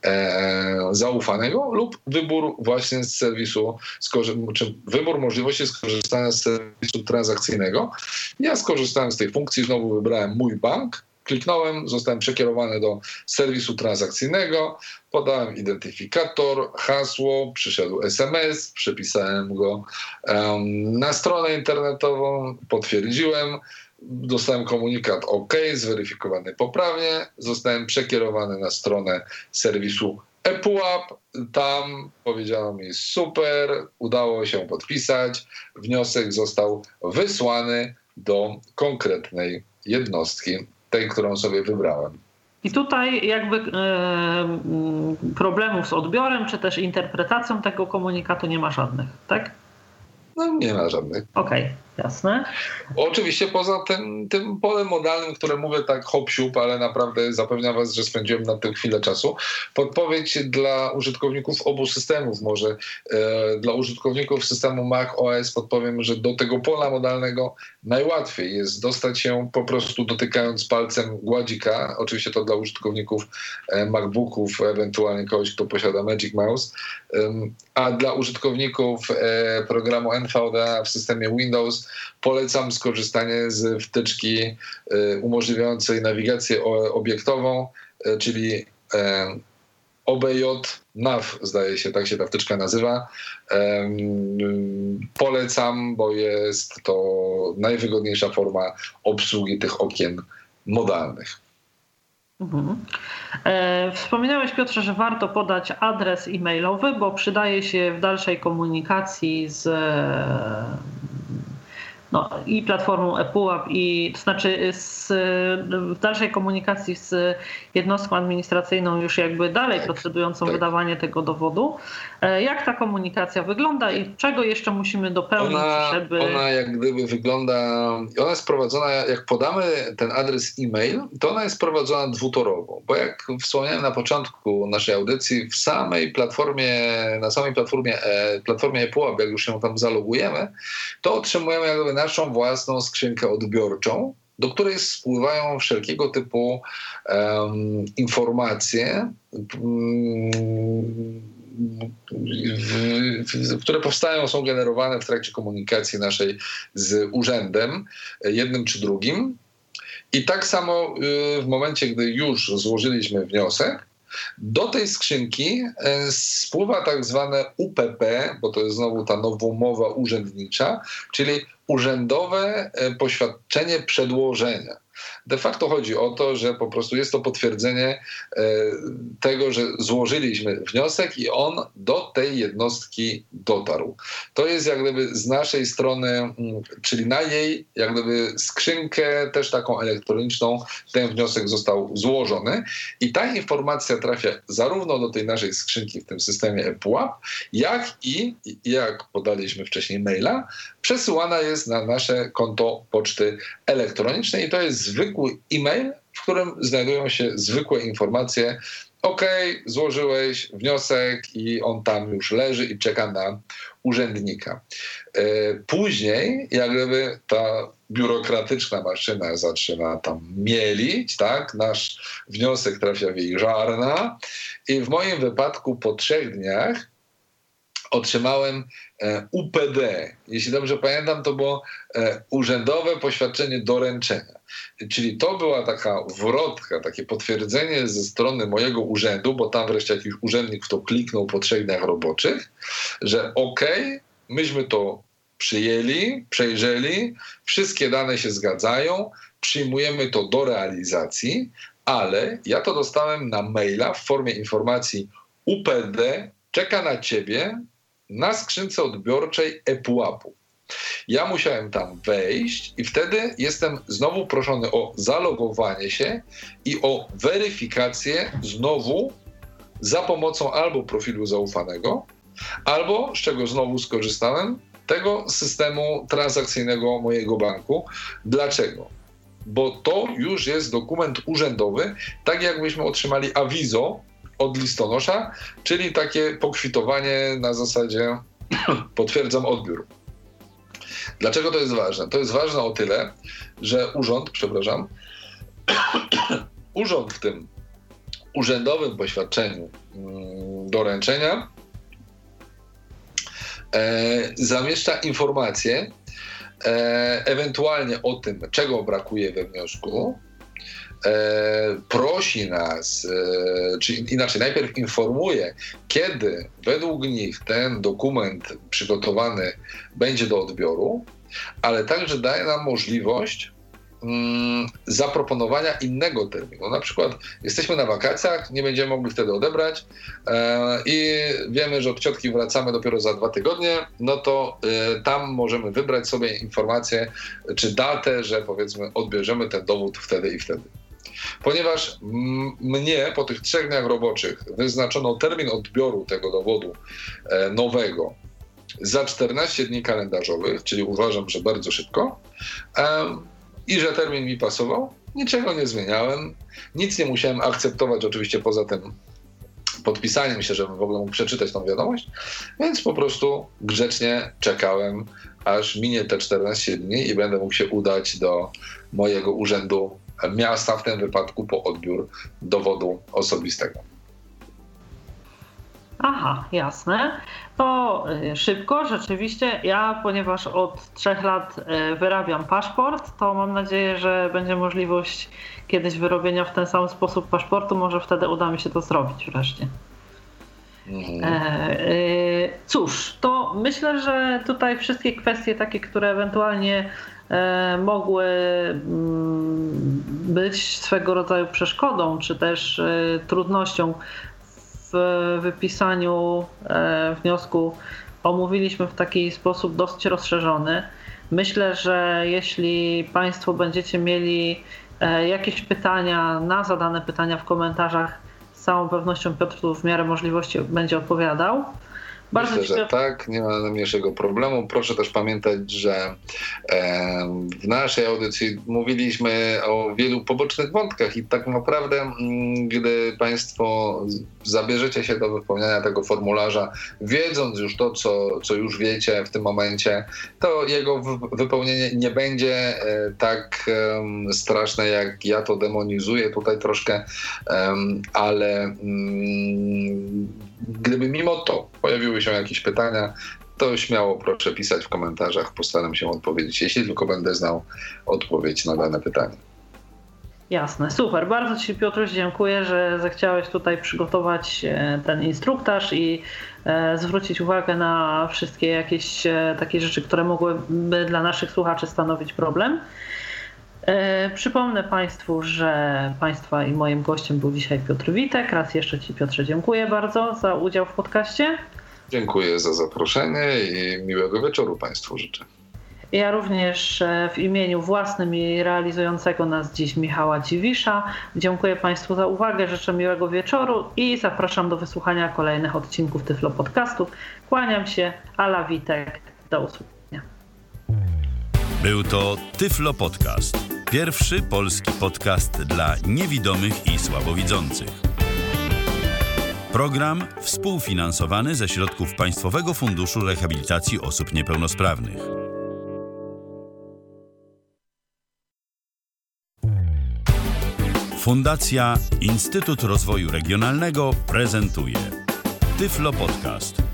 S1: e, zaufanego lub wybór właśnie z serwisu, czy wybór możliwości skorzystania z serwisu transakcyjnego. Ja skorzystałem z tej funkcji, znowu wybrałem mój bank, kliknąłem, zostałem przekierowany do serwisu transakcyjnego, podałem identyfikator, hasło, przyszedł es em es, przepisałem go um, na stronę internetową, potwierdziłem, dostałem komunikat OK, zweryfikowany poprawnie, zostałem przekierowany na stronę serwisu ePUAP, tam powiedziano mi super, udało się podpisać, wniosek został wysłany do konkretnej jednostki, tej, którą sobie wybrałem.
S2: I tutaj jakby e, problemów z odbiorem, czy też interpretacją tego komunikatu nie ma żadnych, tak?
S1: No nie ma żadnych.
S2: Okej, okay, jasne.
S1: Oczywiście poza tym, tym polem modalnym, które mówię tak hop siup, ale naprawdę zapewniam was, że spędziłem na tym chwilę czasu. Podpowiedź dla użytkowników obu systemów może. E, dla użytkowników systemu Mac O S podpowiem, że do tego pola modalnego najłatwiej jest dostać się po prostu dotykając palcem gładzika. Oczywiście to dla użytkowników e, MacBooków, ewentualnie kogoś, kto posiada Magic Mouse. E, a dla użytkowników e, programu N V D A w systemie Windows polecam skorzystanie z wtyczki y, umożliwiającej nawigację obiektową, y, czyli y, O B J Nav, zdaje się, tak się ta wtyczka nazywa. Y, y, polecam, bo jest to najwygodniejsza forma obsługi tych okien modalnych.
S2: Mhm. E, wspominałeś, Piotrze, że warto podać adres e-mailowy, bo przydaje się w dalszej komunikacji z no, i platformą ePUAP, i to znaczy z, w dalszej komunikacji z jednostką administracyjną już jakby dalej procedującą tak. wydawanie tego dowodu. Jak ta komunikacja wygląda i czego jeszcze musimy dopełnić,
S1: ona,
S2: żeby...
S1: Ona jak gdyby wygląda, ona jest prowadzona, jak podamy ten adres e-mail, to ona jest prowadzona dwutorowo, bo jak wspomniałem na początku naszej audycji, w samej platformie, na samej platformie, platformie ePUAP, jak już się tam zalogujemy, to otrzymujemy jakby naszą własną skrzynkę odbiorczą, do której spływają wszelkiego typu um, informacje, um, w, w, które powstają, są generowane w trakcie komunikacji naszej z urzędem, jednym czy drugim. I tak samo y, w momencie, gdy już złożyliśmy wniosek, do tej skrzynki spływa tak zwane U P P, bo to jest znowu ta nowomowa urzędnicza, czyli urzędowe poświadczenie przedłożenia. De facto chodzi o to, że po prostu jest to potwierdzenie tego, że złożyliśmy wniosek i on do tej jednostki dotarł. To jest jak gdyby z naszej strony, czyli na jej jak gdyby skrzynkę też taką elektroniczną ten wniosek został złożony i ta informacja trafia zarówno do tej naszej skrzynki w tym systemie ePUAP, jak i, jak podaliśmy wcześniej maila, przesyłana jest na nasze konto poczty elektronicznej i to jest zwykły e-mail, w którym znajdują się zwykłe informacje. OK, złożyłeś wniosek i on tam już leży i czeka na urzędnika. Później, jak gdyby ta biurokratyczna maszyna zaczyna tam mielić, tak? Nasz wniosek trafia w jej żarna i w moim wypadku po trzech dniach otrzymałem U P D. Jeśli dobrze pamiętam, to było Urzędowe Poświadczenie Doręczenia. Czyli to była taka wrotka, takie potwierdzenie ze strony mojego urzędu, bo tam wreszcie jakiś urzędnik w to kliknął po trzech dniach roboczych, że okej, okay, myśmy to przyjęli, przejrzeli, wszystkie dane się zgadzają, przyjmujemy to do realizacji, ale ja to dostałem na maila w formie informacji: U P D czeka na ciebie na skrzynce odbiorczej ePUAP-u. Ja musiałem tam wejść i wtedy jestem znowu proszony o zalogowanie się i o weryfikację znowu za pomocą albo profilu zaufanego, albo, z czego znowu skorzystałem, tego systemu transakcyjnego mojego banku. Dlaczego? Bo to już jest dokument urzędowy, tak jakbyśmy otrzymali awizo od listonosza, czyli takie pokwitowanie na zasadzie potwierdzam odbiór. Dlaczego to jest ważne? To jest ważne o tyle, że urząd, przepraszam, urząd w tym urzędowym poświadczeniu doręczenia e, zamieszcza informacje e, ewentualnie o tym, czego brakuje we wniosku, E, prosi nas, e, czy inaczej, najpierw informuje, kiedy według nich ten dokument przygotowany będzie do odbioru, ale także daje nam możliwość mm, zaproponowania innego terminu. Na przykład jesteśmy na wakacjach, nie będziemy mogli wtedy odebrać e, i wiemy, że od ciotki wracamy dopiero za dwa tygodnie, no to e, tam możemy wybrać sobie informację czy datę, że powiedzmy odbierzemy ten dowód wtedy i wtedy. Ponieważ m- mnie po tych trzech dniach roboczych wyznaczono termin odbioru tego dowodu e, nowego za czternaście dni kalendarzowych, czyli uważam, że bardzo szybko, e, i że termin mi pasował, niczego nie zmieniałem, nic nie musiałem akceptować oczywiście poza tym podpisaniem się, żebym w ogóle mógł przeczytać tą wiadomość, więc po prostu grzecznie czekałem, aż minie te czternaście dni i będę mógł się udać do mojego urzędu miasta, w tym wypadku po odbiór dowodu osobistego.
S2: Aha, jasne. To szybko, rzeczywiście. Ja, ponieważ od trzech lat wyrabiam paszport, to mam nadzieję, że będzie możliwość kiedyś wyrobienia w ten sam sposób paszportu. Może wtedy uda mi się to zrobić wreszcie. Mhm. Cóż, to myślę, że tutaj wszystkie kwestie takie, które ewentualnie mogły być swego rodzaju przeszkodą, czy też trudnością w wypisaniu wniosku, omówiliśmy w taki sposób dosyć rozszerzony. Myślę, że jeśli Państwo będziecie mieli jakieś pytania na zadane pytania w komentarzach, z całą pewnością Piotr tu w miarę możliwości będzie odpowiadał.
S1: Bardzo Myślę, że tak, nie ma najmniejszego problemu. Proszę też pamiętać, że e, w naszej audycji mówiliśmy o wielu pobocznych wątkach i tak naprawdę, m, gdy Państwo zabierzecie się do wypełniania tego formularza, wiedząc już to, co, co już wiecie w tym momencie, to jego w, wypełnienie nie będzie e, tak e, straszne, jak ja to demonizuję tutaj troszkę, e, ale mm, gdyby mimo to pojawiły się jakieś pytania, to śmiało proszę pisać w komentarzach, postaram się odpowiedzieć, jeśli tylko będę znał odpowiedź na dane pytanie.
S2: Jasne, super. Bardzo Ci, Piotruś, dziękuję, że zechciałeś tutaj przygotować ten instruktaż i zwrócić uwagę na wszystkie jakieś takie rzeczy, które mogłyby dla naszych słuchaczy stanowić problem. Przypomnę Państwu, że Państwa i moim gościem był dzisiaj Piotr Witek. Raz jeszcze Ci, Piotrze, dziękuję bardzo za udział w podcaście.
S1: Dziękuję za zaproszenie i miłego wieczoru Państwu życzę.
S2: Ja również w imieniu własnym i realizującego nas dziś Michała Dziwisza dziękuję Państwu za uwagę, życzę miłego wieczoru i zapraszam do wysłuchania kolejnych odcinków Tyflo Podcastu. Kłaniam się, Ala Witek, do usłyszenia.
S3: Był to Tyflo Podcast, pierwszy polski podcast dla niewidomych i słabowidzących. Program współfinansowany ze środków Państwowego Funduszu Rehabilitacji Osób Niepełnosprawnych. Fundacja Instytut Rozwoju Regionalnego prezentuje Tyflo Podcast.